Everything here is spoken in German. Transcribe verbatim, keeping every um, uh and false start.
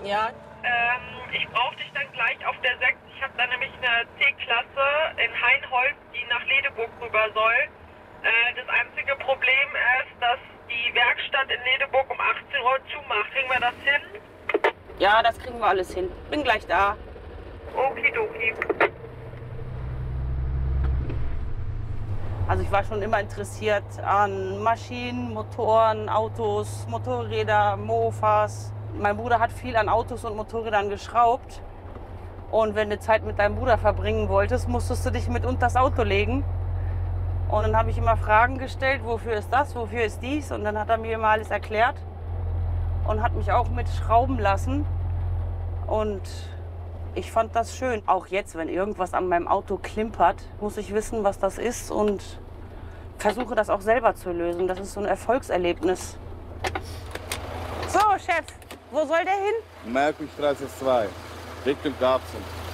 Ja. Ähm, ich brauche dich dann gleich auf der sechs. Ich habe da nämlich eine C-Klasse in Hainholz, die nach Ledeburg rüber soll. Äh, das einzige Problem ist, dass die Werkstatt in Ledeburg um achtzehn Uhr zumacht. Kriegen wir das hin? Ja, das kriegen wir alles hin. Bin gleich da. Okidoki. Also ich war schon immer interessiert an Maschinen, Motoren, Autos, Motorräder, Mofas. Mein Bruder hat viel an Autos und Motorrädern geschraubt. Und wenn du Zeit mit deinem Bruder verbringen wolltest, musstest du dich mit unter das Auto legen. Und dann habe ich immer Fragen gestellt, wofür ist das, wofür ist dies? Und dann hat er mir immer alles erklärt und hat mich auch mit schrauben lassen. Und ich fand das schön. Auch jetzt, wenn irgendwas an meinem Auto klimpert, muss ich wissen, was das ist und versuche das auch selber zu lösen. Das ist so ein Erfolgserlebnis. So, Chef, wo soll der hin? Merkurstraße zwei, Richtung Garbsen.